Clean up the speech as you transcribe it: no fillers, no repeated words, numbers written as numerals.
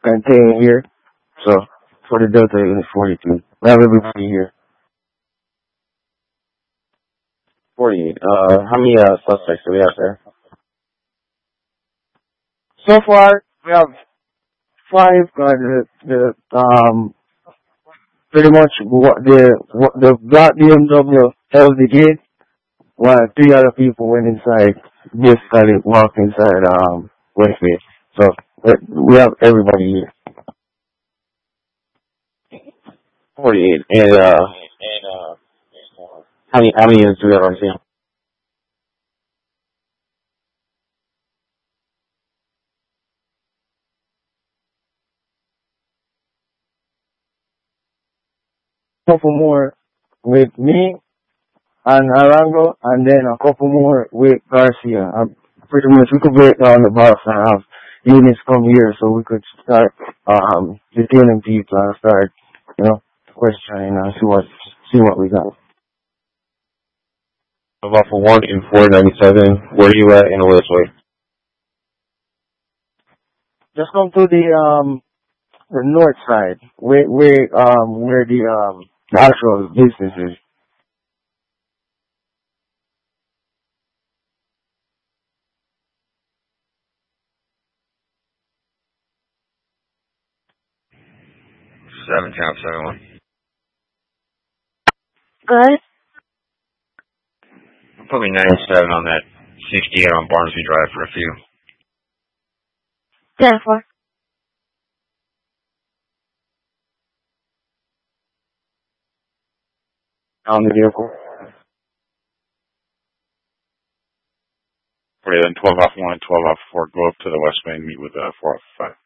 contained here. So for the Delta unit 42, we have everybody here. 48. How many suspects do we have there? So far, we have five. Pretty much the black BMW held the gate, while three other people went inside. Basically, walked inside Westgate. So we have everybody here. 48. And how many units do we have on scene? Couple more with me and Arango, and then a couple more with Garcia. Pretty much we could break down the box and have units come here so we could start detaining people and start, questioning and see what we got. About for 1 in 497, where are you at in the Willis Way? Just come to the north side, where the actual business is. Seven count 7-1. Good. Put me 97 on that 68 on Barnesby Drive for a few. 10-4. On the vehicle. 40, then 12 off 1 and 12 off 4. Go up to the west main, meet with 4 off 5.